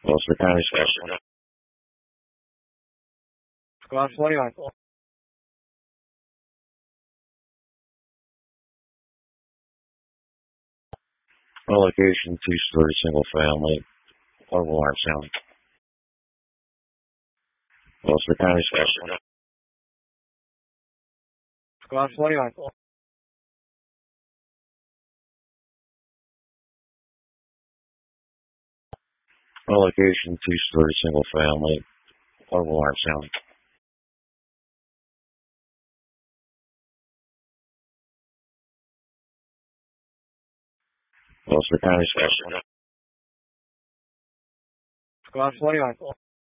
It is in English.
Gloucester County Special. Squad 21. Location, two-story, single family, Orville Lawrence County. Gloucester County Special. Squad 21. Location, two-story, single family, Orville Lawrence County. Gloucester County Special. Squad 21.